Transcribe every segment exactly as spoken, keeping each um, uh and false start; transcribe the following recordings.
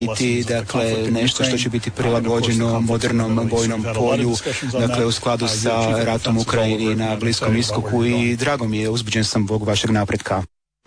biti, dakle, nešto što će biti prilagođeno modernom vojnom polju, dakle, u skladu sa ratom u Ukrajini na Bliskom istoku i drago mi je, uzbuđen sam zbog vašeg napretka.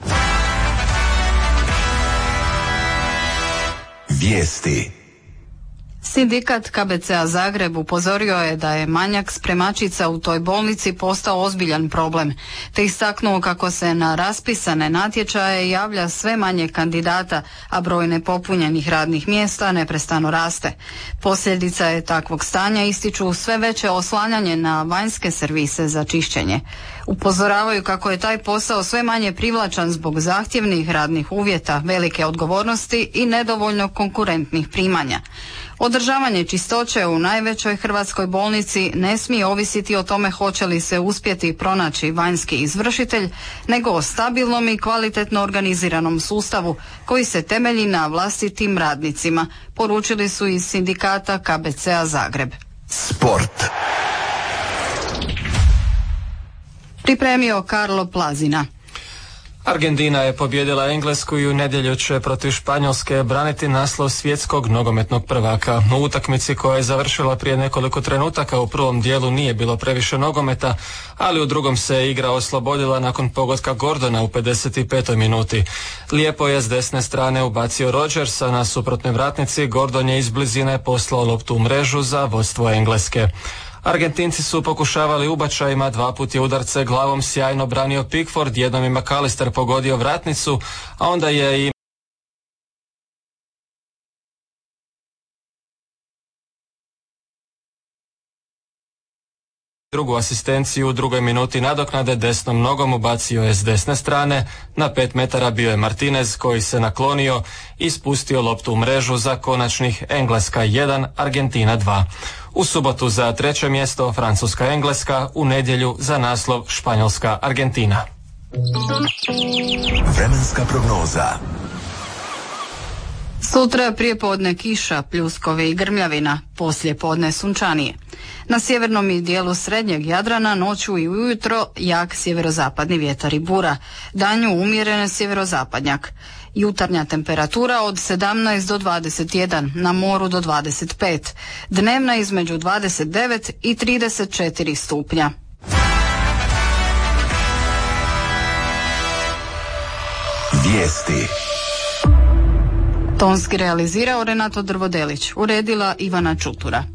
Vijesti. Sindikat K B C-a Zagreb upozorio je da je manjak spremačica u toj bolnici postao ozbiljan problem, te istaknuo kako se na raspisane natječaje javlja sve manje kandidata, a broj nepopunjenih radnih mjesta neprestano raste. Posljedica je takvog stanja, ističu sve veće oslanjanje na vanjske servise za čišćenje. Upozoravaju kako je taj posao sve manje privlačan zbog zahtjevnih radnih uvjeta, velike odgovornosti i nedovoljno konkurentnih primanja. Održavanje čistoće u najvećoj hrvatskoj bolnici ne smije ovisiti o tome hoće li se uspjeti pronaći vanjski izvršitelj, nego o stabilnom i kvalitetno organiziranom sustavu koji se temelji na vlastitim radnicima, poručili su iz sindikata K B C-a Zagreb. Sport. Pripremio Karlo Plazina. Argentina je pobijedila Englesku i u nedjelju će protiv Španjolske braniti naslov svjetskog nogometnog prvaka. U utakmici koja je završila prije nekoliko trenutaka u prvom dijelu nije bilo previše nogometa, ali u drugom se igra oslobodila nakon pogotka Gordona u pedeset petoj minuti. Lijepo je s desne strane ubacio Rodgersa na suprotnoj vratnici, Gordon je iz blizine poslao loptu u mrežu za vodstvo Engleske. Argentinci su pokušavali ubačajima, dva put je udarce glavom sjajno branio Pickford, jednom je McAllister pogodio vratnicu, a onda je i drugu asistenciju u drugoj minuti nadoknade desnom nogom ubacio je s desne strane, na pet metara bio je Martinez koji se naklonio i spustio loptu u mrežu za konačnih Engleska jedan, Argentina dva. U subotu za treće mjesto Francuska-Engleska, u nedjelju za naslov Španjolska-Argentina. Vremenska prognoza. Sutra prije podne kiša, pljuskovi i grmljavina, poslije podne sunčanije. Na sjevernom i dijelu srednjeg Jadrana noću i ujutro jak sjeverozapadni vjetar i bura, danju umjeren sjeverozapadnjak. Jutarnja temperatura od sedamnaest do dvadeset jedan, na moru do dvadeset pet, dnevna između dvadeset devet i trideset četiri stupnja. Vijesti. Tonski realizirao Renato Drvodelić, uredila Ivana Čutura.